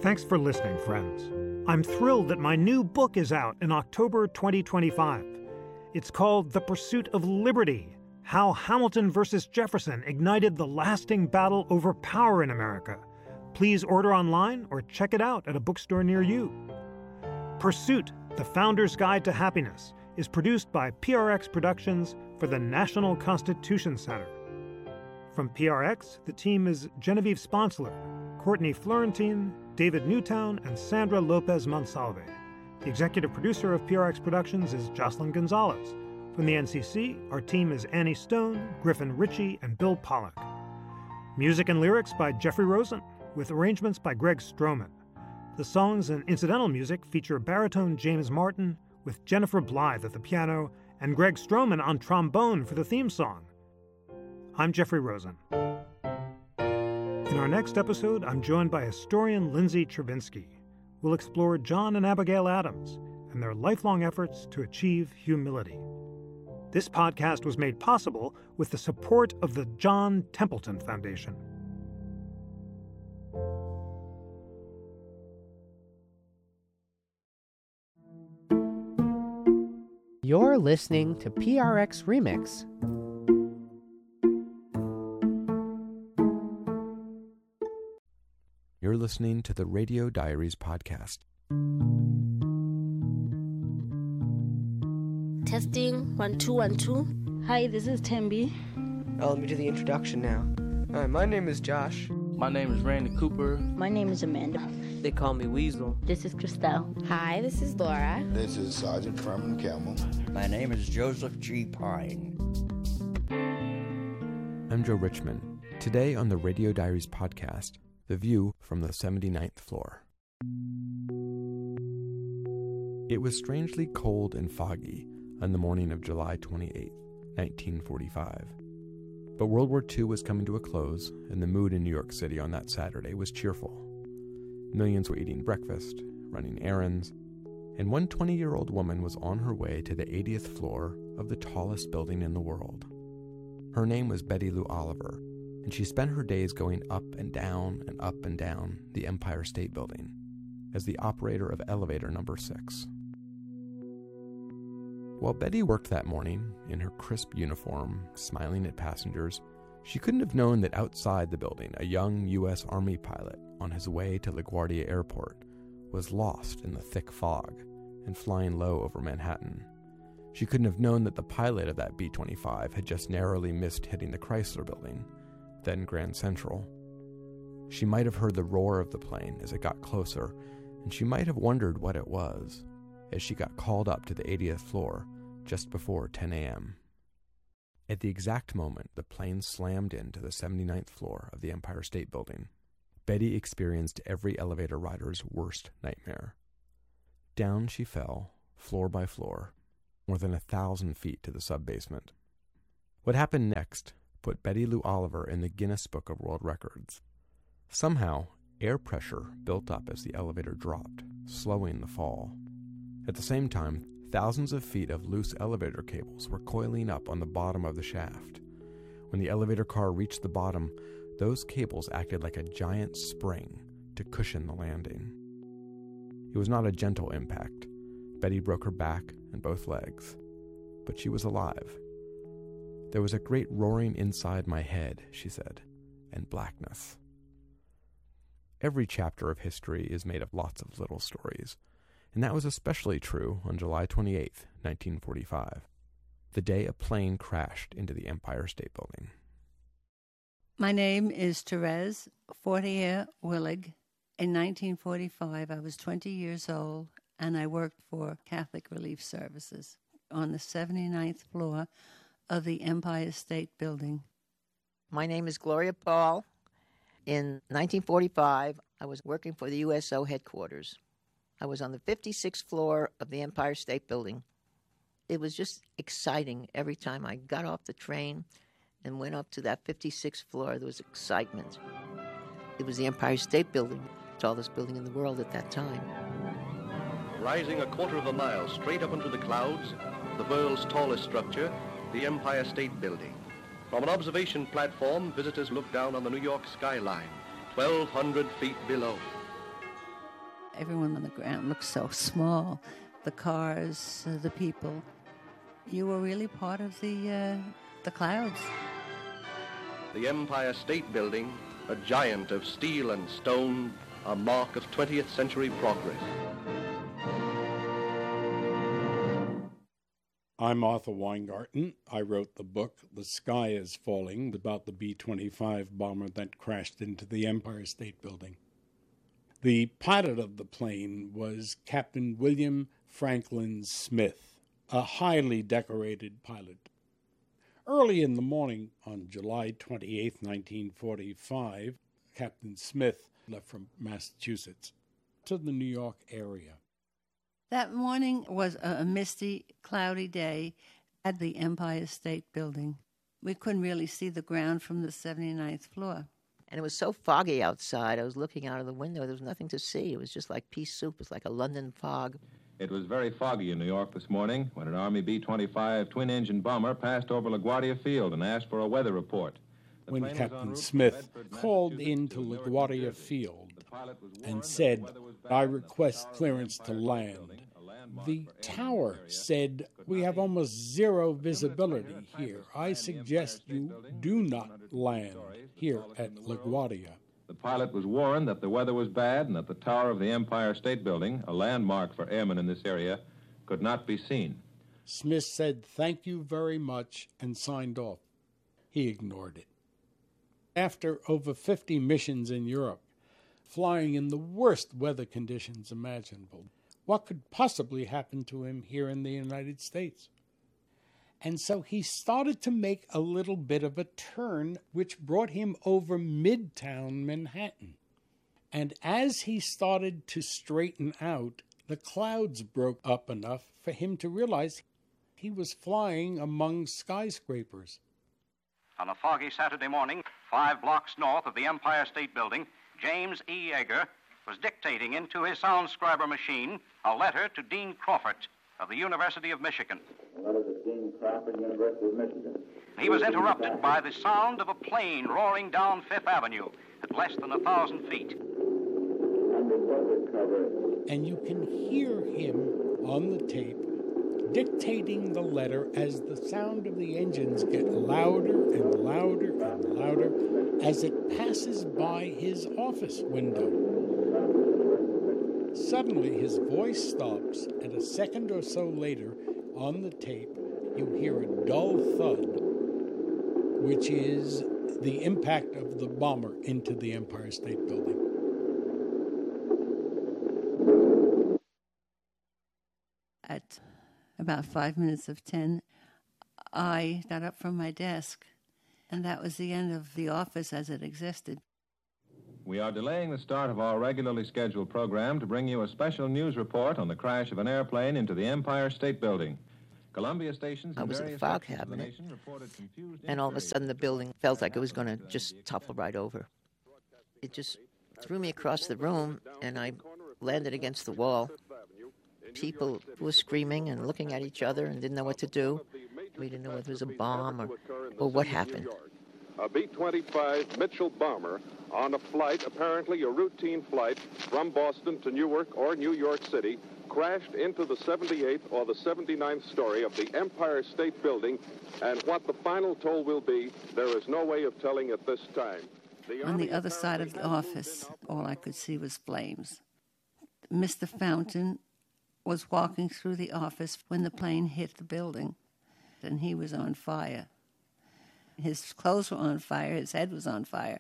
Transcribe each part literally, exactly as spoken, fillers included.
Thanks for listening, friends. I'm thrilled that my new book is out in October twenty twenty-five. It's called The Pursuit of Liberty: How Hamilton versus Jefferson Ignited the Lasting Battle Over Power in America. Please order online or check it out at a bookstore near you. Pursuit, The Founder's Guide to Happiness, is produced by P R X Productions for the National Constitution Center. From P R X, the team is Genevieve Sponsler, Courtney Florentine, David Newtown, and Sandra Lopez Monsalve. The executive producer of P R X Productions is Jocelyn Gonzalez. From the N C C, our team is Annie Stone, Griffin Ritchie, and Bill Pollack. Music and lyrics by Jeffrey Rosen, with arrangements by Greg Stroman. The songs and incidental music feature baritone James Martin, with Jennifer Blythe at the piano, and Greg Stroman on trombone for the theme song. I'm Jeffrey Rosen. In our next episode, I'm joined by historian Lindsay Chervinsky. We'll explore John and Abigail Adams and their lifelong efforts to achieve humility. This podcast was made possible with the support of the John Templeton Foundation. You're listening to P R X Remix. You're listening to the Radio Diaries podcast. Testing, one, two, one, two. Hi, this is Tembi. Oh, let me do the introduction now. Hi, my name is Josh. My name is Randy Cooper. My name is Amanda. They call me Weasel. This is Christelle. Hi, this is Laura. This is Sergeant Furman Campbell. My name is Joseph G. Pine. I'm Joe Richmond. Today on the Radio Diaries podcast, the view from the seventy-ninth floor. It was strangely cold and foggy on the morning of July twenty-eighth, nineteen forty-five. But World War Two was coming to a close, and the mood in New York City on that Saturday was cheerful. Millions were eating breakfast, running errands, and one twenty-year-old woman was on her way to the eightieth floor of the tallest building in the world. Her name was Betty Lou Oliver, and she spent her days going up and down and up and down the Empire State Building as the operator of elevator number six. While Betty worked that morning in her crisp uniform, smiling at passengers, she couldn't have known that outside the building, a young U S Army pilot on his way to LaGuardia Airport was lost in the thick fog and flying low over Manhattan. She couldn't have known that the pilot of that B twenty-five had just narrowly missed hitting the Chrysler Building, then Grand Central. She might have heard the roar of the plane as it got closer, and she might have wondered what it was as she got called up to the eightieth floor just before ten a.m. At the exact moment the plane slammed into the seventy-ninth floor of the Empire State Building, Betty experienced every elevator rider's worst nightmare. Down she fell, floor by floor, more than a thousand feet to the sub-basement. What happened next put Betty Lou Oliver in the Guinness Book of World Records. Somehow, air pressure built up as the elevator dropped, slowing the fall. At the same time, thousands of feet of loose elevator cables were coiling up on the bottom of the shaft. When the elevator car reached the bottom, those cables acted like a giant spring to cushion the landing. It was not a gentle impact. Betty broke her back and both legs, but she was alive. There was a great roaring inside my head, she said, and blackness. Every chapter of history is made of lots of little stories, and that was especially true on July twenty-eighth, nineteen forty-five, the day a plane crashed into the Empire State Building. My name is Therese Fortier-Willig. In nineteen forty-five, I was twenty years old, and I worked for Catholic Relief Services on the seventy-ninth floor of the Empire State Building. My name is Gloria Paul. In nineteen forty-five, I was working for the U S O headquarters. I was on the fifty-sixth floor of the Empire State Building. It was just exciting every time I got off the train and went up to that fifty-sixth floor. There was excitement. It was the Empire State Building, the tallest building in the world at that time. Rising a quarter of a mile straight up into the clouds, the world's tallest structure, the Empire State Building. From an observation platform, visitors look down on the New York skyline, twelve hundred feet below. Everyone on the ground looked so small. The cars, uh, the people. You were really part of the, uh, the clouds. The Empire State Building, a giant of steel and stone, a mark of twentieth century progress. I'm Arthur Weingarten. I wrote the book The Sky is Falling, about the B twenty-five bomber that crashed into the Empire State Building. The pilot of the plane was Captain William Franklin Smith, a highly decorated pilot. Early in the morning on July twenty-eighth, nineteen forty-five, Captain Smith left from Massachusetts to the New York area. That morning was a misty, cloudy day at the Empire State Building. We couldn't really see the ground from the seventy-ninth floor. And it was so foggy outside, I was looking out of the window, there was nothing to see. It was just like pea soup. It was like a London fog. It was very foggy in New York this morning when an Army B twenty-five twin-engine bomber passed over LaGuardia Field and asked for a weather report. The when Captain Smith called into LaGuardia Field and said, "I request clearance to land," the tower said, "We have almost zero visibility here. I suggest you do not land here at LaGuardia." The pilot was warned that the weather was bad and that the tower of the Empire State Building, a landmark for airmen in this area, could not be seen. Smith said, "Thank you very much," and signed off. He ignored it. After over fifty missions in Europe, flying in the worst weather conditions imaginable, what could possibly happen to him here in the United States? And so he started to make a little bit of a turn, which brought him over Midtown Manhattan. And as he started to straighten out, the clouds broke up enough for him to realize he was flying among skyscrapers. On a foggy Saturday morning, five blocks north of the Empire State Building, James E. Yeager was dictating into his soundscriber machine a letter to Dean Crawford of the University of Michigan. Letter to Dean Crawford, University of Michigan. He was interrupted by the sound of a plane roaring down Fifth Avenue at less than a thousand feet. And you can hear him on the tape dictating the letter as the sound of the engines get louder and louder and louder as it passes by his office window. Suddenly, his voice stops, and a second or so later, on the tape, you hear a dull thud, which is the impact of the bomber into the Empire State Building. At about five minutes of ten, I got up from my desk, and that was the end of the office as it existed. We are delaying the start of our regularly scheduled program to bring you a special news report on the crash of an airplane into the Empire State Building. Columbia stations I was in a fog cabinet, and all of a sudden the building felt like it was going to just topple right over. It just threw me across the room, and I landed against the wall. People were screaming and looking at each other and didn't know what to do. We didn't know whether it was a bomb or, or what happened. A B twenty-five Mitchell bomber on a flight, apparently a routine flight from Boston to Newark or New York City, crashed into the seventy-eighth or the seventy-ninth story of the Empire State Building, and what the final toll will be, there is no way of telling at this time. The On the other side of the office, all I could see was flames. Mister Fountain was walking through the office when the plane hit the building, and he was on fire. His clothes were on fire, his head was on fire.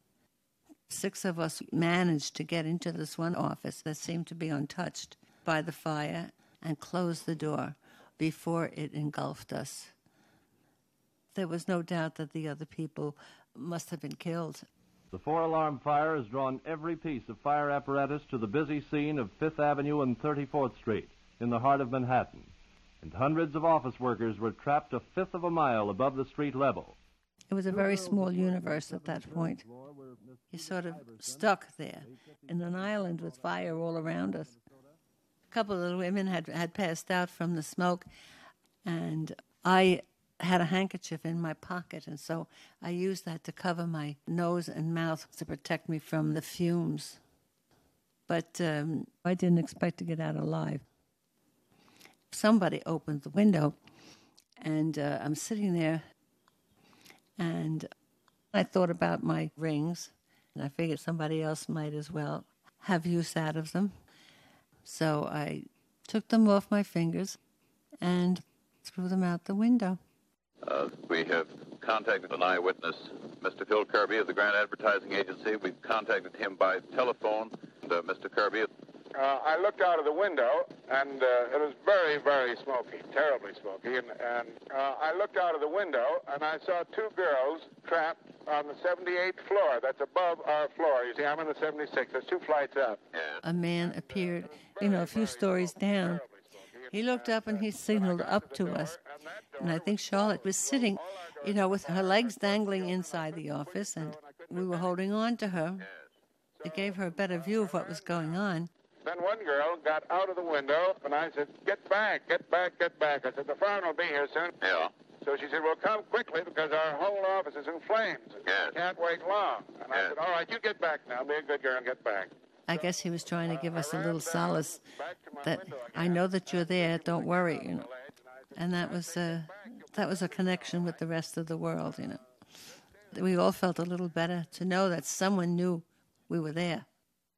Six of us managed to get into this one office that seemed to be untouched by the fire and close the door before it engulfed us. There was no doubt that the other people must have been killed. The four-alarm fire has drawn every piece of fire apparatus to the busy scene of Fifth Avenue and thirty-fourth Street in the heart of Manhattan, and hundreds of office workers were trapped a fifth of a mile above the street level. It was a very small universe at that point. You're sort of stuck there in an island with fire all around us. A couple of the women had, had passed out from the smoke, and I had a handkerchief in my pocket, and so I used that to cover my nose and mouth to protect me from the fumes. but um, I didn't expect to get out alive. Somebody opened the window, and uh, I'm sitting there, and I thought about my rings, and I figured somebody else might as well have use out of them. So I took them off my fingers and threw them out the window. Uh, we have contacted an eyewitness, Mister Phil Kirby of the Grant Advertising Agency. We've contacted him by telephone. And, uh, Mister Kirby. Uh, I looked out of the window, and uh, it was very, very smoky, terribly smoky. And, and uh, I looked out of the window, and I saw two girls trapped on the seventy-eighth floor. That's above our floor. You see, I'm in the seventy-sixth. There's two flights up. A man appeared, you know, a few stories down. He looked up and he signaled up to us. And I think Charlotte was sitting, you know, with her legs dangling inside the office, and we were holding on to her. It gave her a better view of what was going on. Then one girl got out of the window, and I said, get back, get back, get back. I said, the fireman will be here soon. Yeah. So she said, well, come quickly, because our whole office is in flames. Yes. Can't wait long. And I yes. said, all right, you get back now. Be a good girl and get back. I guess he was trying to give us a little solace that I know that you're there, don't worry, you know. And that was uh, that was a connection with the rest of the world, you know. We all felt a little better to know that someone knew we were there.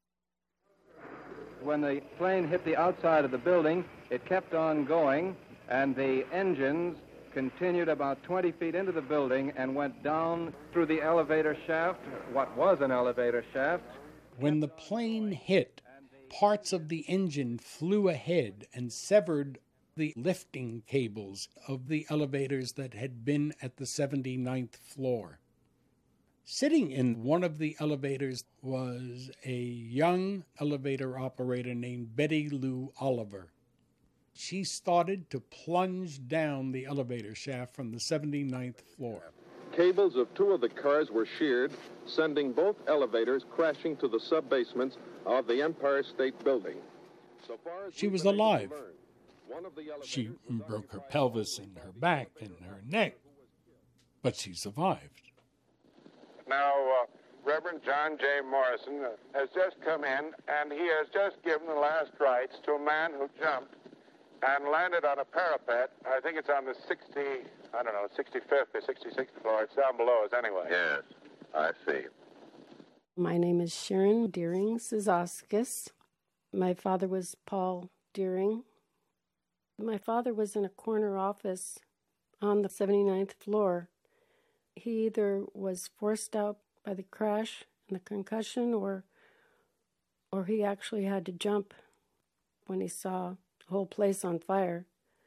When the plane hit the outside of the building, it kept on going, and the engines continued about twenty feet into the building and went down through the elevator shaft, what was an elevator shaft. When the plane hit, parts of the engine flew ahead and severed the lifting cables of the elevators that had been at the seventy-ninth floor. Sitting in one of the elevators was a young elevator operator named Betty Lou Oliver. She started to plunge down the elevator shaft from the seventy-ninth floor. Cables of two of the cars were sheared, sending both elevators crashing to the sub-basements of the Empire State Building. So far as she was alive. She broke her pelvis and her back and her neck, but she survived. Now, uh, Reverend John J. Morrison uh, has just come in, and he has just given the last rites to a man who jumped and landed on a parapet. I think it's on the sixty, I don't know, sixty-fifth or sixty-sixth floor. It's down below us anyway. Yes, I see. My name is Sharon Deering Sizoskis. My father was Paul Deering. My father was in a corner office on the seventy-ninth floor. He either was forced out by the crash and the concussion, or or he actually had to jump when he saw the whole place on fire.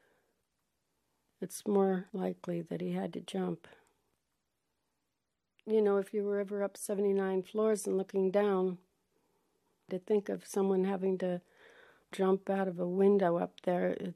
It's more likely that he had to jump. You know, if you were ever up seventy-nine floors and looking down, to think of someone having to jump out of a window up there, it,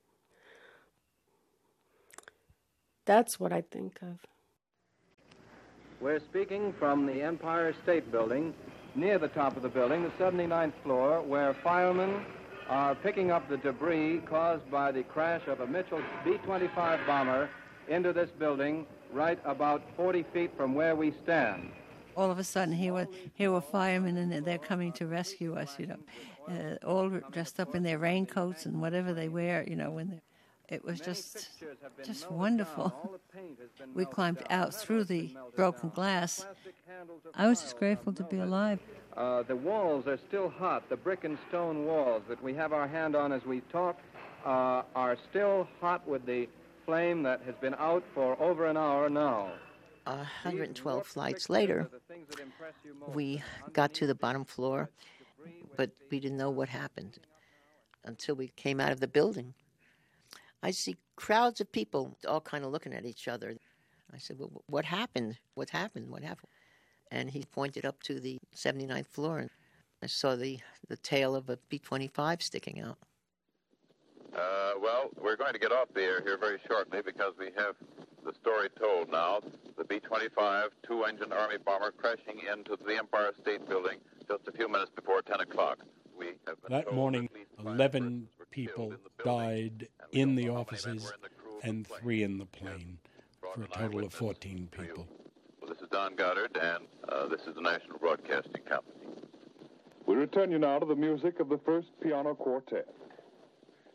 that's what I think of. We're speaking from the Empire State Building, near the top of the building, the seventy-ninth floor, where firemen are picking up the debris caused by the crash of a Mitchell B twenty-five bomber into this building right about forty feet from where we stand. All of a sudden, here were, here were firemen, and they're coming to rescue us, you know, uh, all dressed up in their raincoats and whatever they wear, you know, when they're... It was just, just wonderful. We climbed out through the broken glass. I was just grateful to be alive. Uh, the walls are still hot. The brick and stone walls that we have our hand on as we talk uh, are still hot with the flame that has been out for over an hour now. one hundred twelve flights later, we got to the bottom floor, but we didn't know what happened until we came out of the building. I see crowds of people all kind of looking at each other. I said, well, what happened? What happened? What happened? And he pointed up to the seventy-ninth floor, and I saw the, the tail of a B twenty-five sticking out. Uh, well, we're going to get off the air here very shortly because we have the story told now. The B twenty-five two-engine Army bomber crashing into the Empire State Building just a few minutes before ten o'clock. We have been that morning, eleven people died in the offices and three in the plane, for a total of fourteen people. Well, this is Don Goddard, and uh, this is the National Broadcasting Company. We return you now to the music of the first piano quartet.